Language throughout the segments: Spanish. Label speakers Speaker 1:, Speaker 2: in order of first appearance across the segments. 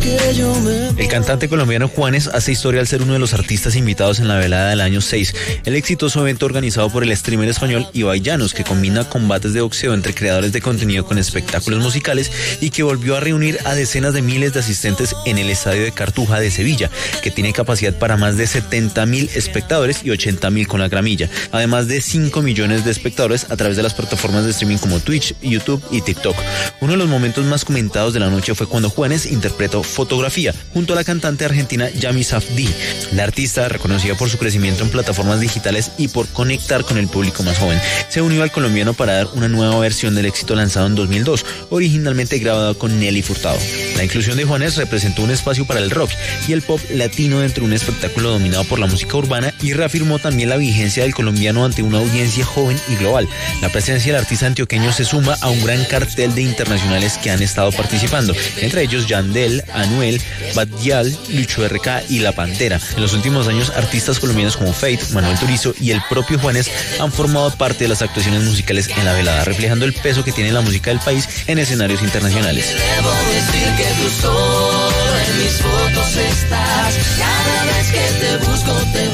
Speaker 1: El cantante colombiano Juanes hace historia al ser uno de los artistas invitados en la velada del año 6, el exitoso evento organizado por el streamer español Ibai Llanos, que combina combates de boxeo entre creadores de contenido con espectáculos musicales y que volvió a reunir a decenas de miles de asistentes en el estadio de Cartuja de Sevilla, que tiene capacidad para más de 70.000 espectadores y 80.000 con la gramilla, además de 5 millones de espectadores a través de las plataformas de streaming como Twitch, YouTube y TikTok. Uno de los momentos más comentados de la noche fue cuando Juanes interpretó Fotografía junto a la cantante argentina Yami Safdie. La artista, reconocida por su crecimiento en plataformas digitales y por conectar con el público más joven, se unió al colombiano para dar una nueva versión del éxito lanzado en 2002, originalmente grabado con Nelly Furtado. La inclusión de Juanes representó un espacio para el rock y el pop latino dentro de un espectáculo dominado por la música urbana y reafirmó también la vigencia del colombiano ante una audiencia joven y global. La presencia del artista antioqueño se suma a un gran cartel de internacionales que han estado participando, entre ellos Yandel, Anuel, Bad Gyal, Lucho RK y La Pantera. En los últimos años, artistas colombianos como Fate, Manuel Turizo y el propio Juanes han formado parte de las actuaciones musicales en la velada, reflejando el peso que tiene la música del país en escenarios internacionales.
Speaker 2: Debo decir que tú solo en mis fotos estás, cada vez que te busco te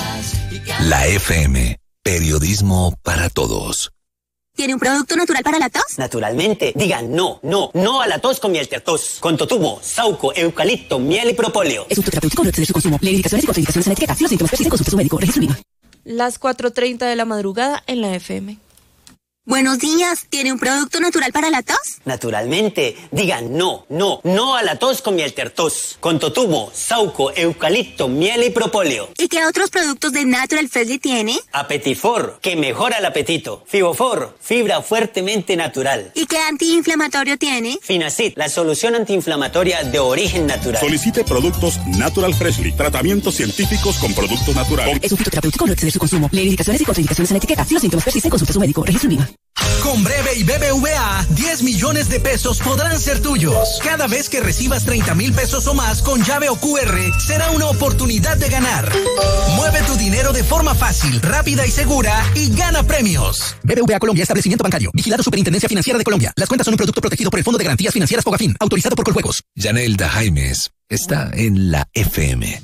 Speaker 2: vas.
Speaker 3: La FM, periodismo para todos.
Speaker 4: ¿Tiene un producto natural para la tos?
Speaker 5: Naturalmente. Digan no a la tos con miel tertos. Con totumo, sauco, eucalipto, miel y propóleo.
Speaker 4: Es un terapéutico, no exceder su consumo. Leer indicaciones y contraindicaciones en la etiqueta. Si los síntomas persisten, consulte a su médico. Registro IVA.
Speaker 6: Las 4:30 de la madrugada en la FM.
Speaker 4: Buenos días. ¿Tiene un producto natural para la tos?
Speaker 5: Naturalmente. Digan no a la tos con miel tertos. Con totumo, sauco, eucalipto, miel y propóleo.
Speaker 4: ¿Y qué otros productos de Natural Freshly tiene?
Speaker 5: Apetifor, que mejora el apetito. Fibofor, fibra fuertemente natural.
Speaker 4: ¿Y qué antiinflamatorio tiene?
Speaker 5: Finacid, la solución antiinflamatoria de origen natural.
Speaker 7: Solicite productos Natural Freshly, tratamientos científicos con productos naturales.
Speaker 4: Es un fitoterapéutico, no exceder su consumo. Leer indicaciones y contraindicaciones en la etiqueta. Si los síntomas persisten, consulte a su médico. Registro IVA.
Speaker 8: Con Breve y BBVA, 10 millones de pesos podrán ser tuyos. Cada vez que recibas 30,000 pesos o más con llave o QR, será una oportunidad de ganar. Mueve tu dinero de forma fácil, rápida y segura y gana premios.
Speaker 9: BBVA Colombia, establecimiento bancario. Vigilado Superintendencia Financiera de Colombia. Las cuentas son un producto protegido por el Fondo de Garantías Financieras Fogafín, autorizado por Coljuegos.
Speaker 3: Yanelda Jaimes está en la FM.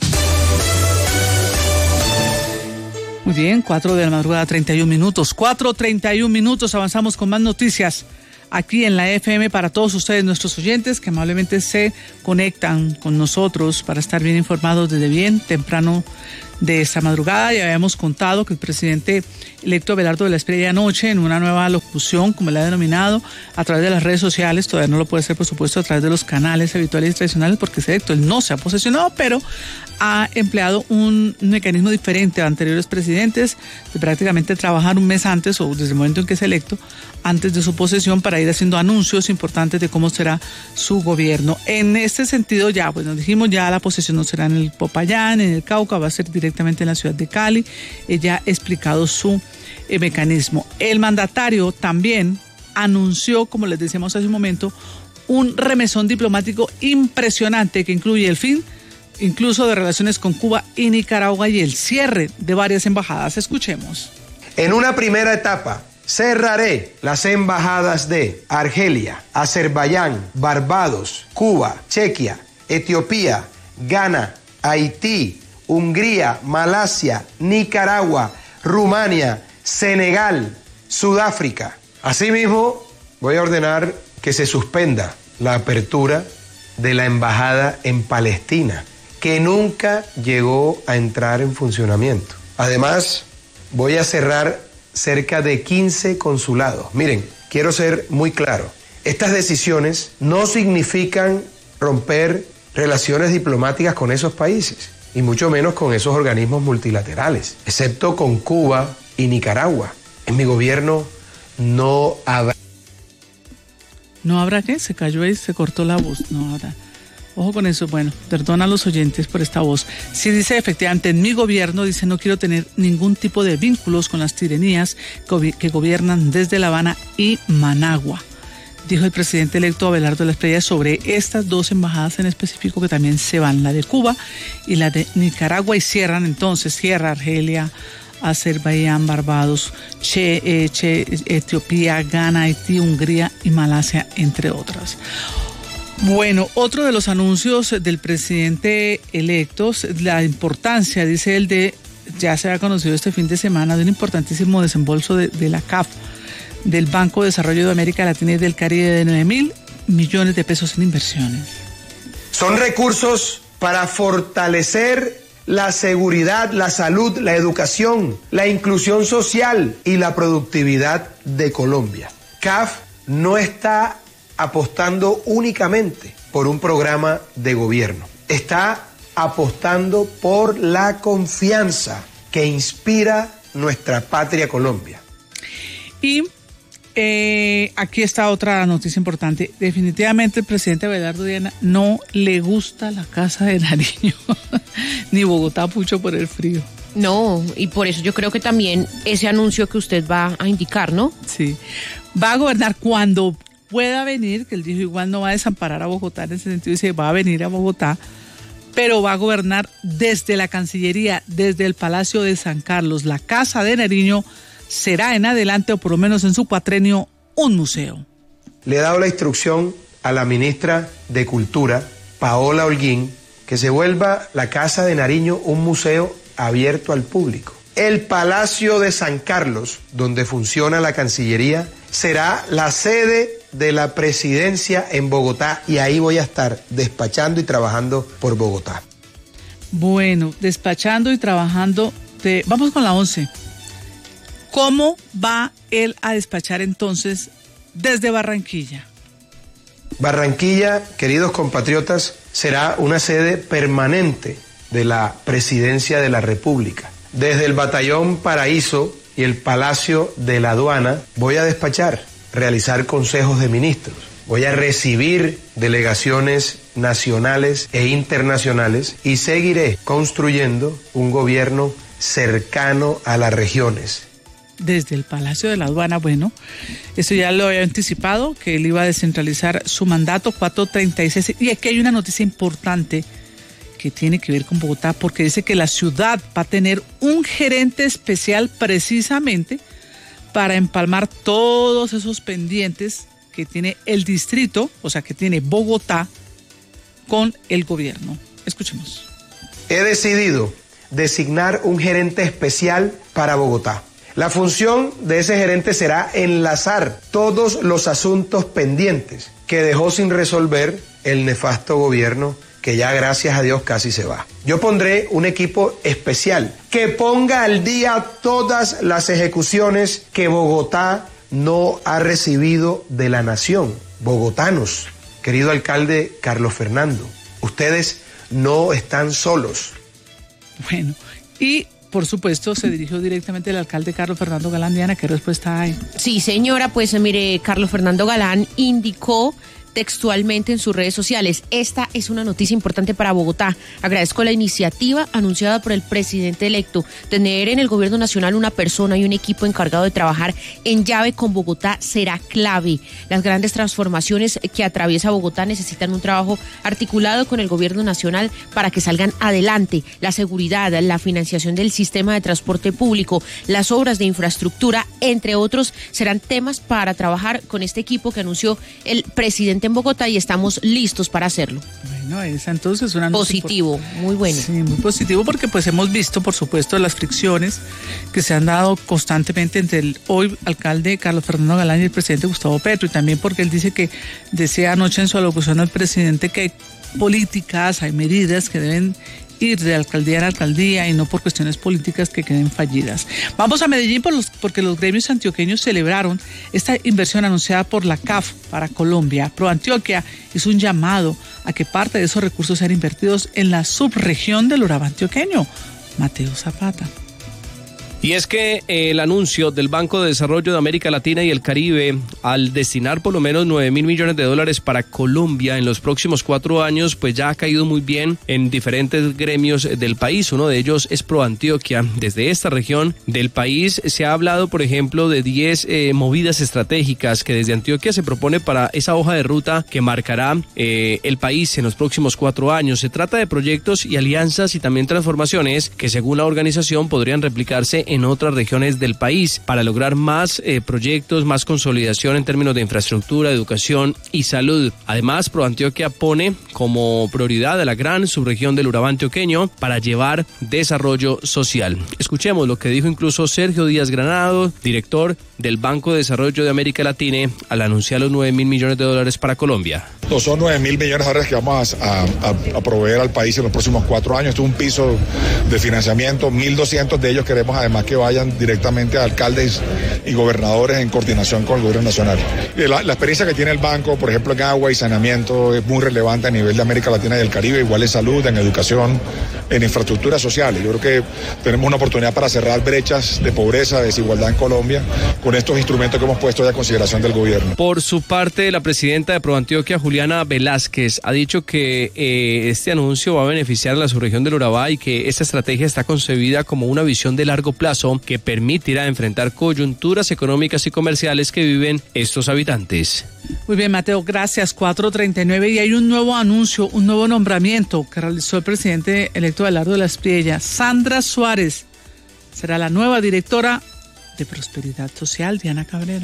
Speaker 10: Muy bien, 4 de la madrugada, 31 minutos. 4:31 minutos, avanzamos con más noticias aquí en la FM para todos ustedes, nuestros oyentes, que amablemente se conectan con nosotros para estar bien informados desde bien temprano de esta madrugada. Ya habíamos contado que el presidente electo Abelardo de la Espriella anoche, en una nueva locución, como le ha denominado, a través de las redes sociales, todavía no lo puede hacer, por supuesto, a través de los canales habituales y tradicionales, porque es electo, él no se ha posesionado, pero ha empleado un mecanismo diferente a anteriores presidentes, de prácticamente trabajar un mes antes, o desde el momento en que es electo, antes de su posesión, para ir haciendo anuncios importantes de cómo será su gobierno. En este sentido, ya, pues nos dijimos, ya la posesión no será en el Popayán, en el Cauca, va a ser directamente en la ciudad de Cali. Ella ha explicado su mecanismo. El mandatario también anunció, como les decíamos hace un momento, un remesón diplomático impresionante que incluye el fin incluso de relaciones con Cuba y Nicaragua y el cierre de varias embajadas. Escuchemos.
Speaker 11: En una primera etapa, cerraré las embajadas de Argelia, Azerbaiyán, Barbados, Cuba, Chequia, Etiopía, Ghana, Haití, Hungría, Malasia, Nicaragua, Rumania, Senegal, Sudáfrica. Asimismo, voy a ordenar que se suspenda la apertura de la embajada en Palestina, que nunca llegó a entrar en funcionamiento. Además, voy a cerrar cerca de 15 consulados. Miren, quiero ser muy claro. Estas decisiones no significan romper relaciones diplomáticas con esos países, y mucho menos con esos organismos multilaterales, excepto con Cuba y Nicaragua. En mi gobierno no habrá...
Speaker 10: ¿No habrá qué? Se cayó y se cortó la voz. No habrá. Ojo con eso. Bueno, perdona a los oyentes por esta voz. Sí dice, efectivamente, en mi gobierno, dice, no quiero tener ningún tipo de vínculos con las tiranías que gobiernan desde La Habana y Managua. Dijo el presidente electo Abelardo de la Espriella sobre estas dos embajadas en específico que también se van, la de Cuba y la de Nicaragua, y cierran entonces, cierra Argelia, Azerbaiyán, Barbados, Etiopía, Ghana, Haití, Hungría y Malasia, entre otras. Bueno, otro de los anuncios del presidente electo, la importancia, dice él, ya se ha conocido este fin de semana, de un importantísimo desembolso de la CAF, del Banco de Desarrollo de América Latina y del Caribe, de 9.000 millones de pesos en inversiones.
Speaker 11: Son recursos para fortalecer la seguridad, la salud, la educación, la inclusión social y la productividad de Colombia. CAF no está apostando únicamente por un programa de gobierno. Está apostando por la confianza que inspira nuestra patria Colombia.
Speaker 10: Y aquí está otra noticia importante. Definitivamente el presidente Abelardo Diana no le gusta la Casa de Nariño, ni Bogotá mucho por el frío.
Speaker 12: No, y por eso yo creo que también ese anuncio que usted va a indicar, ¿no?
Speaker 10: Sí, va a gobernar cuando pueda venir, que él dijo igual no va a desamparar a Bogotá, en ese sentido dice va a venir a Bogotá, pero va a gobernar desde la Cancillería, desde el Palacio de San Carlos. La Casa de Nariño será en adelante, o por lo menos en su cuatrenio, un museo.
Speaker 11: Le he dado la instrucción a la ministra de Cultura, Paola Holguín, que se vuelva la Casa de Nariño un museo abierto al público. El Palacio de San Carlos, donde funciona la Cancillería, será la sede de la presidencia en Bogotá, y ahí voy a estar despachando y trabajando por Bogotá.
Speaker 10: Bueno, despachando y trabajando. Vamos con la 11. ¿Cómo va él a despachar entonces desde Barranquilla?
Speaker 11: Barranquilla, queridos compatriotas, será una sede permanente de la Presidencia de la República. Desde el Batallón Paraíso y el Palacio de la Aduana voy a despachar, realizar consejos de ministros, voy a recibir delegaciones nacionales e internacionales y seguiré construyendo un gobierno cercano a las regiones.
Speaker 10: Desde el Palacio de la Aduana, bueno, eso ya lo había anticipado, que él iba a descentralizar su mandato, 436. Y aquí hay una noticia importante que tiene que ver con Bogotá, porque dice que la ciudad va a tener un gerente especial precisamente para empalmar todos esos pendientes que tiene el distrito, o sea, que tiene Bogotá con el gobierno. Escuchemos.
Speaker 11: He decidido designar un gerente especial para Bogotá. La función de ese gerente será enlazar todos los asuntos pendientes que dejó sin resolver el nefasto gobierno, que ya gracias a Dios casi se va. Yo pondré un equipo especial que ponga al día todas las ejecuciones que Bogotá no ha recibido de la nación. Bogotanos, querido alcalde Carlos Fernando, ustedes no están solos.
Speaker 10: Bueno, y por supuesto se dirigió directamente al alcalde Carlos Fernando Galán. Diana, ¿qué respuesta hay?
Speaker 12: Sí, señora, pues mire, Carlos Fernando Galán indicó textualmente en sus redes sociales: esta es una noticia importante para Bogotá. Agradezco la iniciativa anunciada por el presidente electo. Tener en el gobierno nacional una persona y un equipo encargado de trabajar en llave con Bogotá será clave. Las grandes transformaciones que atraviesa Bogotá necesitan un trabajo articulado con el gobierno nacional para que salgan adelante. La seguridad, la financiación del sistema de transporte público, las obras de infraestructura, entre otros, serán temas para trabajar con este equipo que anunció el presidente en Bogotá, y estamos listos para hacerlo.
Speaker 10: Bueno, esa entonces una
Speaker 12: positivo, muy bueno.
Speaker 10: Sí, muy positivo, porque pues hemos visto, por supuesto, las fricciones que se han dado constantemente entre el hoy alcalde Carlos Fernando Galán y el presidente Gustavo Petro, y también porque él dice que decía anoche en su alocución al presidente que hay políticas, hay medidas que deben ir de alcaldía en alcaldía y no por cuestiones políticas que queden fallidas. Vamos a Medellín porque los gremios antioqueños celebraron esta inversión anunciada por la CAF para Colombia. ProAntioquia hizo un llamado a que parte de esos recursos sean invertidos en la subregión del Urabá antioqueño. Mateo Zapata.
Speaker 13: Y es que el anuncio del Banco de Desarrollo de América Latina y el Caribe al destinar por lo menos 9.000 millones de dólares para Colombia en los próximos 4 años, pues ya ha caído muy bien en diferentes gremios del país. Uno de ellos es ProAntioquia. Desde esta región del país se ha hablado, por ejemplo, de 10 movidas estratégicas que desde Antioquia se propone para esa hoja de ruta que marcará el país en los próximos 4 años. Se trata de proyectos y alianzas y también transformaciones que, según la organización, podrían replicarse en otras regiones del país para lograr más proyectos, más consolidación en términos de infraestructura, educación y salud. Además, ProAntioquia pone como prioridad a la gran subregión del Urabá antioqueño para llevar desarrollo social. Escuchemos lo que dijo incluso Sergio Díaz Granado, director del Banco de Desarrollo de América Latina, al anunciar los 9.000 millones de dólares para Colombia.
Speaker 14: No son 9.000 millones de dólares que vamos a proveer al país en los próximos 4 años. Esto es un piso de financiamiento. 1.200 de ellos queremos además que vayan directamente a alcaldes y gobernadores en coordinación con el gobierno nacional. La experiencia que tiene el banco, por ejemplo, en agua y saneamiento, es muy relevante a nivel de América Latina y del Caribe, igual en salud, en educación, en infraestructuras sociales. Yo creo que tenemos una oportunidad para cerrar brechas de pobreza, de desigualdad en Colombia, con estos instrumentos que hemos puesto ya a consideración del gobierno.
Speaker 13: Por su parte, la presidenta de ProAntioquia, Juliana Velázquez, ha dicho que este anuncio va a beneficiar a la subregión del Urabá y que esta estrategia está concebida como una visión de largo plazo que permitirá enfrentar coyunturas económicas y comerciales que viven estos habitantes.
Speaker 10: Muy bien, Mateo, gracias. 4:39 y hay un nuevo anuncio, un nuevo nombramiento que realizó el presidente electo Abelardo de la Espriella. Sandra Suárez será la nueva directora de Prosperidad Social. Diana Cabrera.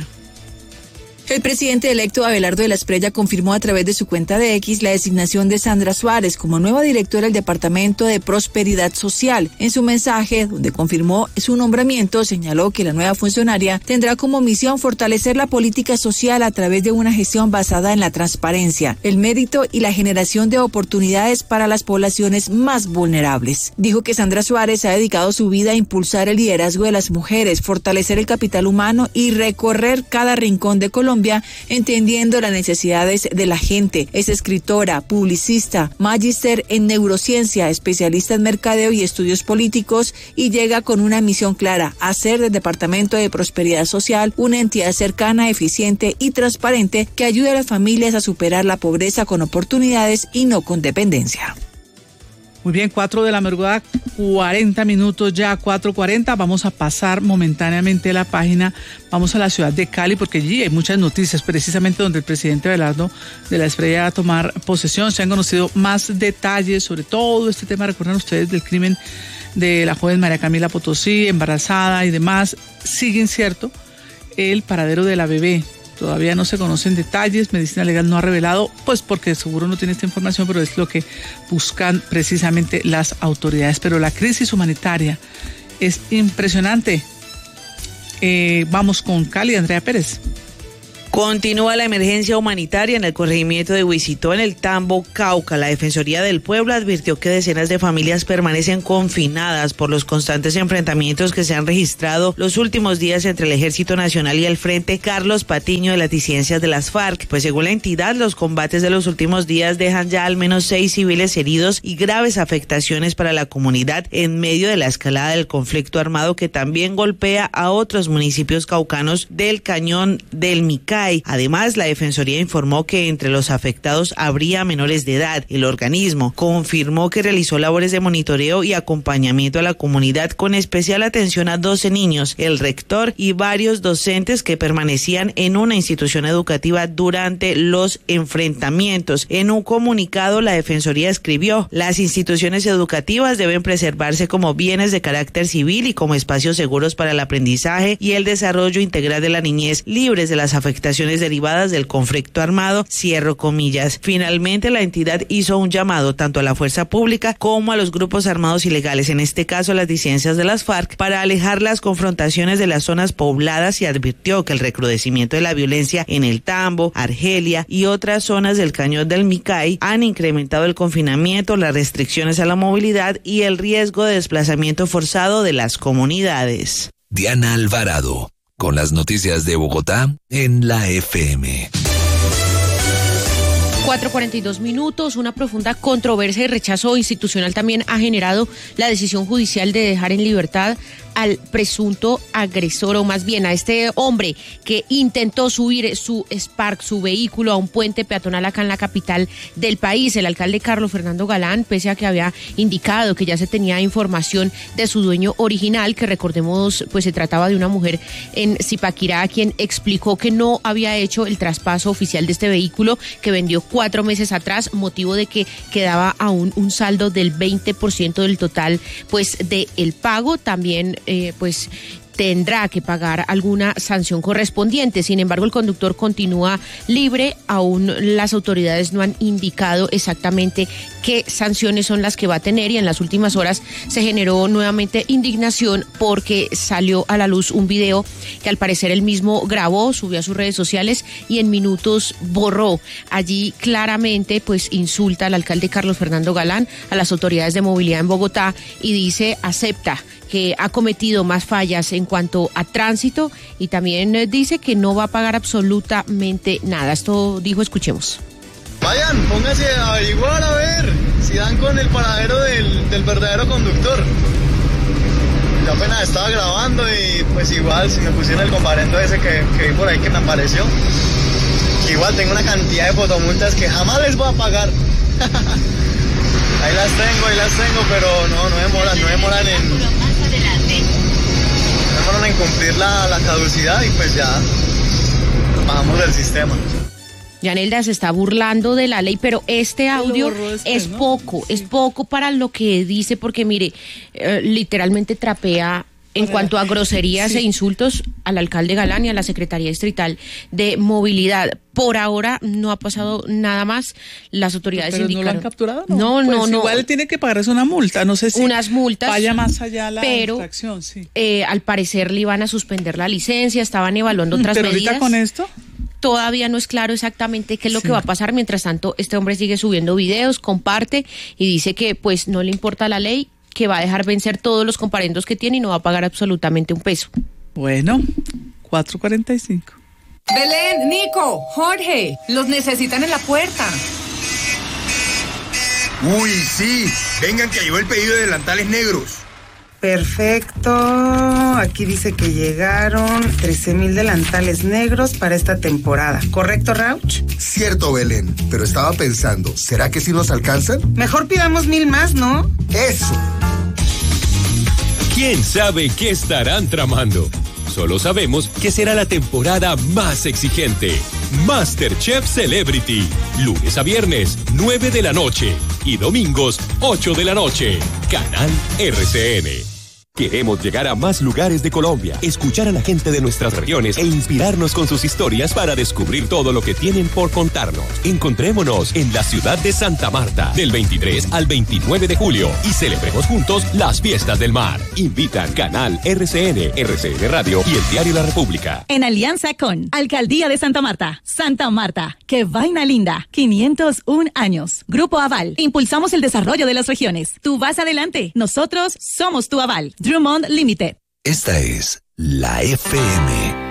Speaker 15: El presidente electo Abelardo de la Espriella confirmó a través de su cuenta de X la designación de Sandra Suárez como nueva directora del Departamento de Prosperidad Social. En su mensaje, donde confirmó su nombramiento, señaló que la nueva funcionaria tendrá como misión fortalecer la política social a través de una gestión basada en la transparencia, el mérito y la generación de oportunidades para las poblaciones más vulnerables. Dijo que Sandra Suárez ha dedicado su vida a impulsar el liderazgo de las mujeres, fortalecer el capital humano y recorrer cada rincón de Colombia, entendiendo las necesidades de la gente. Es escritora, publicista, magíster en neurociencia, especialista en mercadeo y estudios políticos y llega con una misión clara: hacer del Departamento de Prosperidad Social una entidad cercana, eficiente y transparente que ayude a las familias a superar la pobreza con oportunidades y no con dependencia.
Speaker 10: Muy bien, 4 de la madrugada, 40 minutos ya, 4:40. Vamos a pasar momentáneamente la página. Vamos a la ciudad de Cali porque allí hay muchas noticias, precisamente donde el presidente Abelardo de la Espriella va a tomar posesión. Se han conocido más detalles sobre todo este tema. Recuerdan ustedes del crimen de la joven María Camila Potosí, embarazada y demás. Sigue incierto el paradero de la bebé. Todavía no se conocen detalles, Medicina Legal no ha revelado, pues porque seguro no tiene esta información, pero es lo que buscan precisamente las autoridades. Pero la crisis humanitaria es impresionante. Vamos con Cali, Andrea Pérez.
Speaker 16: Continúa la emergencia humanitaria en el corregimiento de Huisitó, en el Tambo, Cauca. La Defensoría del Pueblo advirtió que decenas de familias permanecen confinadas por los constantes enfrentamientos que se han registrado los últimos días entre el Ejército Nacional y el Frente Carlos Patiño de las disidencias de las FARC. Pues según la entidad, los combates de los últimos días dejan ya al menos 6 civiles heridos y graves afectaciones para la comunidad en medio de la escalada del conflicto armado que también golpea a otros municipios caucanos del Cañón del Micay. Además, la Defensoría informó que entre los afectados habría menores de edad. El organismo confirmó que realizó labores de monitoreo y acompañamiento a la comunidad con especial atención a 12 niños, el rector y varios docentes que permanecían en una institución educativa durante los enfrentamientos. En un comunicado, la Defensoría escribió: las instituciones educativas deben preservarse como bienes de carácter civil y como espacios seguros para el aprendizaje y el desarrollo integral de la niñez, libres de las afectaciones derivadas del conflicto armado, cierro comillas. Finalmente, la entidad hizo un llamado tanto a la fuerza pública como a los grupos armados ilegales, en este caso las disidencias de las FARC, para alejar las confrontaciones de las zonas pobladas y advirtió que el recrudecimiento de la violencia en el Tambo, Argelia y otras zonas del Cañón del Micay han incrementado el confinamiento, las restricciones a la movilidad y el riesgo de desplazamiento forzado de las comunidades.
Speaker 3: Diana Alvarado, con las noticias de Bogotá en la FM.
Speaker 12: 4:42 minutos. Una profunda controversia y rechazo institucional también ha generado la decisión judicial de dejar en libertad al presunto agresor, o más bien a este hombre que intentó subir su Spark, su vehículo, a un puente peatonal acá en la capital del país. El alcalde Carlos Fernando Galán, pese a que había indicado que ya se tenía información de su dueño original, que recordemos, pues se trataba de una mujer en Zipaquirá, quien explicó que no había hecho el traspaso oficial de este vehículo, que vendió 4 meses atrás, motivo de que quedaba aún un saldo del 20% del total, pues, de el pago. También pues tendrá que pagar alguna sanción correspondiente. Sin embargo, el conductor continúa libre. Aún las autoridades no han indicado exactamente qué sanciones son las que va a tener, y en las últimas horas se generó nuevamente indignación porque salió a la luz un video que al parecer él mismo grabó, subió a sus redes sociales y en minutos borró. Allí claramente pues insulta al alcalde Carlos Fernando Galán, a las autoridades de movilidad en Bogotá, y dice, acepta que ha cometido más fallas en cuanto a tránsito, y también dice que no va a pagar absolutamente nada. Esto dijo, escuchemos.
Speaker 17: Vayan, pónganse a averiguar a ver si dan con el paradero del verdadero conductor. Yo apenas estaba grabando y pues igual si me pusieron el comparendo ese que vi por ahí que me apareció, igual tengo una cantidad de fotomultas que jamás les voy a pagar. Ahí las tengo, pero no demoran en cumplir la caducidad y pues ya bajamos del sistema.
Speaker 12: Yanelda se está burlando de la ley, pero este audio es poco para lo que dice, porque mire, literalmente trapea en cuanto a groserías e insultos al alcalde Galán y a la Secretaría Distrital de Movilidad. Por ahora no ha pasado nada más. Las autoridades indicaron.
Speaker 10: ¿No lo han capturado?
Speaker 12: No.
Speaker 10: Igual tiene que pagar una multa, no sé si
Speaker 12: unas multas,
Speaker 10: vaya más allá la infracción, sí.
Speaker 12: Al parecer le iban a suspender la licencia, estaban evaluando otras medidas.
Speaker 10: ¿Pero ahorita con esto?
Speaker 12: Todavía no es claro exactamente qué es lo que va a pasar. Mientras tanto, este hombre sigue subiendo videos, comparte y dice que pues no le importa la ley, que va a dejar vencer todos los comparendos que tiene y no va a pagar absolutamente un peso.
Speaker 10: Bueno, 4:45.
Speaker 18: Belén, Nico, Jorge, los necesitan en la puerta.
Speaker 19: Uy, sí, vengan que llegó el pedido de delantales negros.
Speaker 20: Perfecto, aquí dice que llegaron 13,000 delantales negros para esta temporada. ¿Correcto, Rauch?
Speaker 19: Cierto, Belén, pero estaba pensando, ¿será que sí nos alcanzan?
Speaker 20: Mejor pidamos 1,000 más, ¿no?
Speaker 19: ¡Eso!
Speaker 21: ¿Quién sabe qué estarán tramando? Solo sabemos que será la temporada más exigente. MasterChef Celebrity. Lunes a viernes, 9 de la noche. Y domingos, 8 de la noche. Canal RCN. Queremos llegar a más lugares de Colombia, escuchar a la gente de nuestras regiones e inspirarnos con sus historias para descubrir todo lo que tienen por contarnos. Encontrémonos en la ciudad de Santa Marta del 23 al 29 de julio y celebremos juntos las fiestas del mar. Invitan Canal RCN, RCN Radio y el Diario La República.
Speaker 4: En alianza con Alcaldía de Santa Marta. Santa Marta, qué vaina linda. 501 años. Grupo Aval. Impulsamos el desarrollo de las regiones. Tú vas adelante. Nosotros somos tu aval. Drummond Limited.
Speaker 3: Esta es la FM.